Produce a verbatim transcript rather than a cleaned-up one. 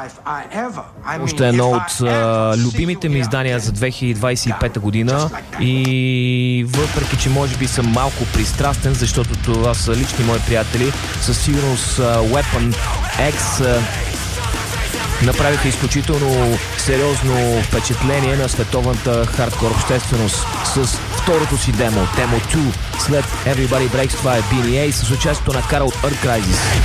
Още едно от а, любимите ми издания за две хиляди двадесет и пета година и въпреки, че може би съм малко пристрастен, защото това са лични мои приятели, със сигурност а, Weapon X а, направиха изключително сериозно впечатление на световната хардкор общественост с второто си демо, Demo две, след Everybody Breaks. Това е би ен и ей с участието на Кара от Earth Crisis.